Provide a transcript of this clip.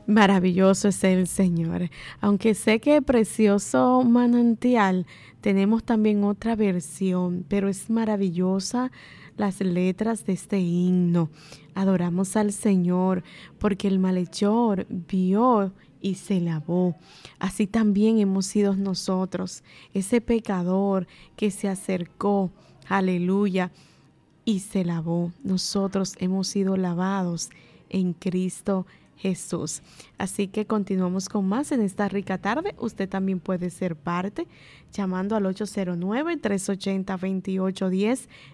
Maravilloso es el Señor. Aunque sé que Precioso Manantial tenemos también otra versión, pero es maravillosa las letras de este himno. Adoramos al Señor porque el malhechor vio y se lavó. Así también hemos sido nosotros, ese pecador que se acercó, aleluya, y se lavó. Nosotros hemos sido lavados en Cristo Jesús. Así que continuamos con más en esta rica tarde. Usted también puede ser parte llamando al 809-380-2810